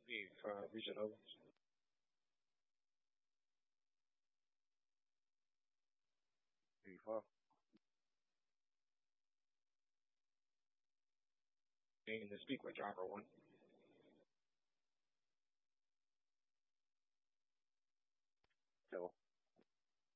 Regional. Before. And to speak with driver one.